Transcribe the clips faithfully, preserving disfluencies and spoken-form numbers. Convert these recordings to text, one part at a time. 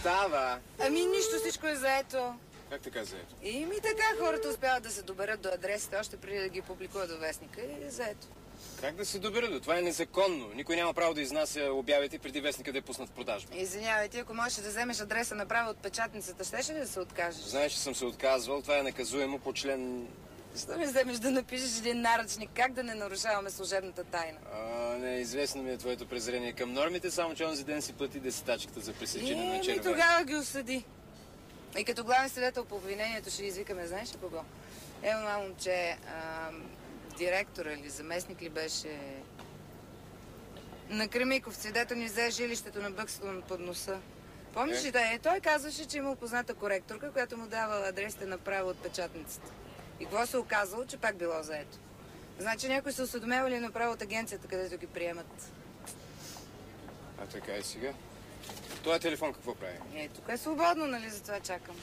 става? Ами нищо, всичко е заето. Как така заето? И ми така хората успяват да се доберат до адресите, още преди да ги публикуват до вестника и е заето. Как да се доберат до? Това е незаконно. Никой няма право да изнася обявите преди вестника да е пуснат в продажба. Извинявайте, ако можеш да вземеш адреса направо от печатницата, щеше ли да се откажеш? Знаеш, че съм се отказвал. Това е наказуемо по член... Защо ми вземеш да напишеш един наръчник? Как да не нарушаваме служебната тайна? А, не, известно ми е твоето презрение към нормите, само че онзи ден си плати десетачката за пресечение на червен. И тогава ги осъди. И като главен свидетел по обвинението ще извикаме, знаеш ли кого? Ево, ма момче, а, директор или заместник ли беше на Кремиковци, дето ни взе жилището на Бъкстон под носа. Помниш ли, е? да е? Той казваше, че има опозната коректорка, която му дава адресите направо от печатницата. И какво се оказало, че пак било заето. Значи някой се осведомявали направо от агенцията, където ги приемат. А така и сега. Това телефон какво прави? Е, тук е свободно, нали? Затова чакам.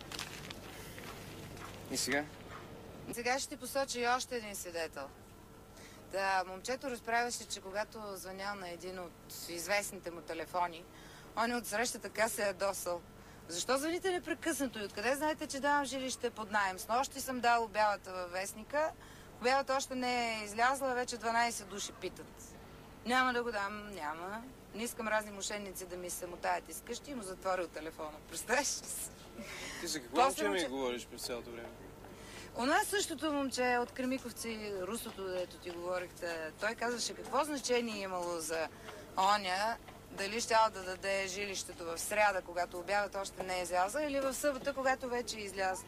И сега? Сега ще ти посоча и още един свидетел. Да, момчето разправяше, че когато звънял на един от известните му телефони, он от среща така се е ядосал. Защо звъните непрекъснато и откъде знаете, че давам жилище под наем? С нощи съм дал обявата във вестника. Обявата още не е излязла, вече дванайсет души питат. Няма да го дам, няма. Не искам разни мошенници да ми се мотаят из къщи и му затворил телефона. Представяш ли си? Ти за какво момче ми говориш през цялото време? У нас същото момче от Кремиковци, русото, дето ти говорихте, той казваше какво значение имало за оня, дали щял да даде жилището в сряда, когато обявата още не е излязла, или в събота, когато вече е излязла.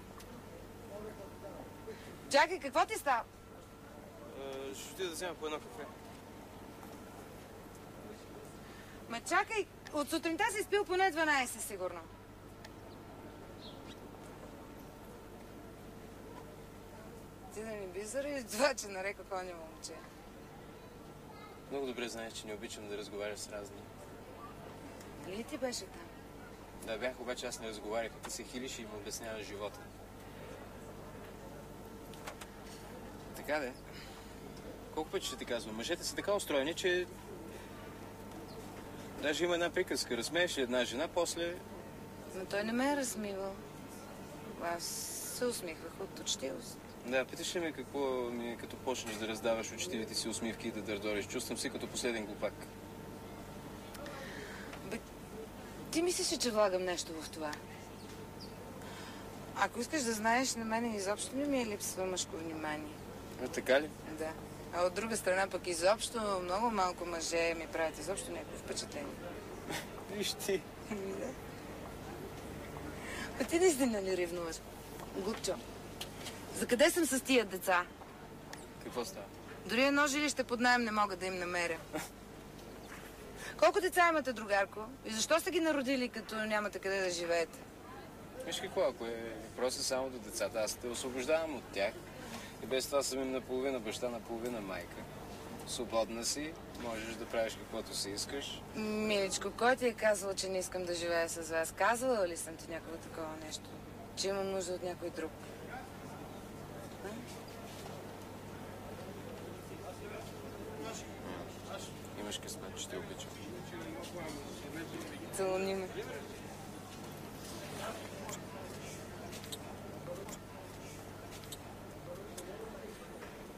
Чакай, какво ти става? А, ще отида да взема по едно кафе. Ма чакай, от сутринта си спил поне дванайсет, сигурно. Ти да ми би заради това, че нарекох оня момче. Много добре знаеш, че не обичам да разговаряш с разни. Дали ти беше там? Да, бях, обаче аз не разговарях. Ти се хилиш и им обясняваш живота. Така де. Колко пъти ще ти казвам? Мъжете са така устроени, че... Даже има една приказка. Разсмееш ли една жена, после... Но той не ме е размивал. Аз се усмихвах от учтивост. Да, питаш ли ме какво ми е като почнеш да раздаваш учтивите си усмивки и да дърдориш? Чувствам си като последен глупак. Бе, ти мислиш, че влагам нещо в това? Ако искаш да знаеш, на мен изобщо не ми е липсва мъжко внимание. А, така ли? Да. А от друга страна пък изобщо много малко мъже ми правят изобщо някакво впечатление. Виж ти. Да. А ти наистина ли ревнуваш? Глупчо. За къде съм с тия деца? Какво става? Дори едно жилище под наем не мога да им намеря. Колко деца имате, другарко? И защо сте ги народили, като нямате къде да живеете? Виж какво, ако е въпросът само до децата, аз те освобождавам от тях. И без това съм им наполовина баща, наполовина майка. Свободна си, можеш да правиш каквото си искаш. Миличко, кой ти е казал, че не искам да живея с вас? Казала ли съм ти някакво такова нещо? Че имам нужда от някой друг? А? Имаш късмет, че те обичам. Целуни ме.